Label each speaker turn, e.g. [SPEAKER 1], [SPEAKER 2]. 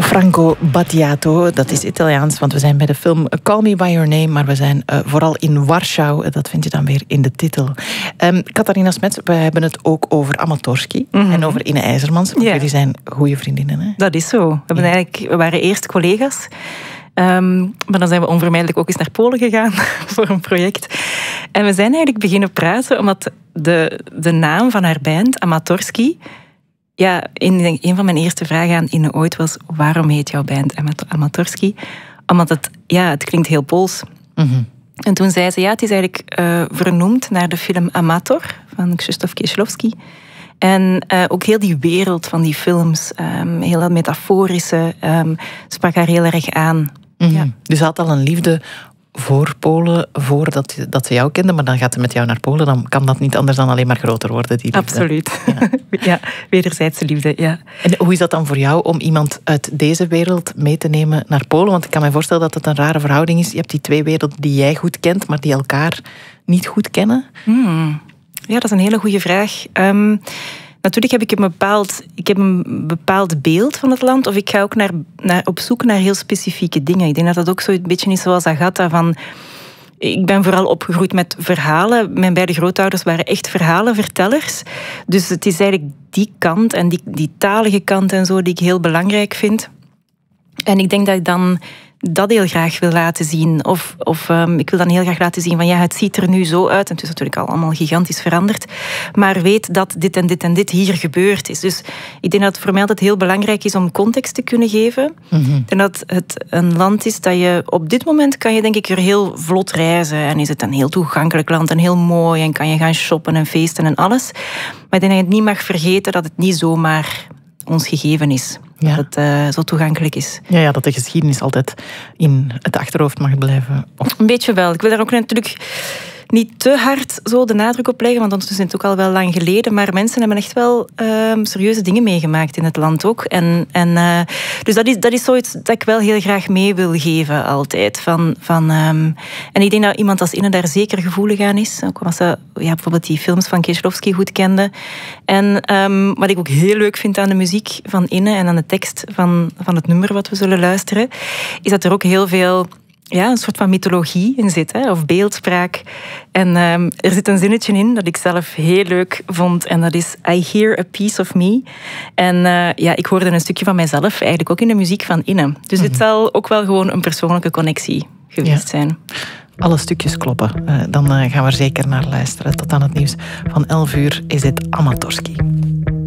[SPEAKER 1] Franco Battiato, dat is Italiaans, want we zijn bij de film Call Me By Your Name, maar we zijn vooral in Warschau, dat vind je dan weer in de titel. Catharina Smets, we hebben het ook over Amatorski en over Ine IJzermans, want jullie zijn goede vriendinnen. Hè?
[SPEAKER 2] Dat is zo. We waren eerst collega's, maar dan zijn we onvermijdelijk ook eens naar Polen gegaan voor een project. En we zijn eigenlijk beginnen praten, omdat de naam van haar band, Amatorski, ja, een van mijn eerste vragen aan Ine ooit was: waarom heet jouw band Amatorski? Omdat het klinkt heel Pools. Mm-hmm. En toen zei ze, het is eigenlijk vernoemd naar de film Amator van Krzysztof Kieślowski. En ook heel die wereld van die films, heel dat metaforische, sprak haar heel erg aan.
[SPEAKER 1] Mm-hmm. Ja. Dus ze had al een liefde voor Polen, voordat ze jou kende, maar dan gaat ze met jou naar Polen, dan kan dat niet anders dan alleen maar groter worden, die liefde.
[SPEAKER 2] Absoluut. Ja, wederzijdse liefde, ja.
[SPEAKER 1] En hoe is dat dan voor jou om iemand uit deze wereld mee te nemen naar Polen? Want ik kan me voorstellen dat het een rare verhouding is. Je hebt die twee werelden die jij goed kent, maar die elkaar niet goed kennen.
[SPEAKER 2] Ja, dat is een hele goede vraag. Natuurlijk heb ik een bepaald beeld van het land, of ik ga ook op zoek naar heel specifieke dingen. Ik denk dat dat ook zo'n beetje is zoals Agatha van... Ik ben vooral opgegroeid met verhalen. Mijn beide grootouders waren echt verhalenvertellers. Dus het is eigenlijk die kant en die talige kant en zo die ik heel belangrijk vind. En ik denk dat ik dan dat heel graag wil laten zien. Of ik wil dan heel graag laten zien van het ziet er nu zo uit. En het is natuurlijk allemaal gigantisch veranderd. Maar weet dat dit en dit en dit hier gebeurd is. Dus ik denk dat het voor mij altijd heel belangrijk is om context te kunnen geven. Mm-hmm. En dat het een land is dat je... Op dit moment kan je denk ik er heel vlot reizen. En is het een heel toegankelijk land en heel mooi. En kan je gaan shoppen en feesten en alles. Maar ik denk dat je het niet mag vergeten dat het niet zomaar ons gegeven is. Ja. Dat het zo toegankelijk is.
[SPEAKER 1] Ja, dat de geschiedenis altijd in het achterhoofd mag blijven.
[SPEAKER 2] Een beetje wel. Ik wil daar ook natuurlijk niet te hard zo de nadruk op leggen, want ondertussen is het ook al wel lang geleden, maar mensen hebben echt wel serieuze dingen meegemaakt in het land ook. Dus dat is zoiets dat ik wel heel graag mee wil geven altijd. En ik denk dat iemand als Ine daar zeker gevoelig aan is. Ook omdat ze bijvoorbeeld die films van Kieślowski goed kende. En wat ik ook heel leuk vind aan de muziek van Ine en aan de tekst van het nummer wat we zullen luisteren, is dat er ook heel veel een soort van mythologie in zit, of beeldspraak. En er zit een zinnetje in dat ik zelf heel leuk vond. En dat is: I hear a piece of me. En ik hoorde een stukje van mijzelf eigenlijk ook in de muziek van Ine. Dus het zal ook wel gewoon een persoonlijke connectie geweest zijn.
[SPEAKER 1] Alle stukjes kloppen. Dan gaan we er zeker naar luisteren. Tot aan het nieuws van 11 uur is dit Amatorski.